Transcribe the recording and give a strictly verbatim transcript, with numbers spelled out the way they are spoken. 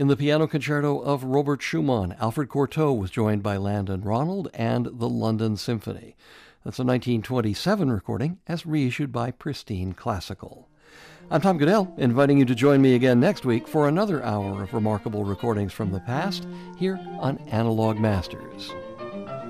In the piano concerto of Robert Schumann, Alfred Cortot was joined by Landon Ronald and the London Symphony. That's a nineteen twenty-seven recording, as reissued by Pristine Classical. I'm Tom Goodell, inviting you to join me again next week for another hour of remarkable recordings from the past here on Analog Masters.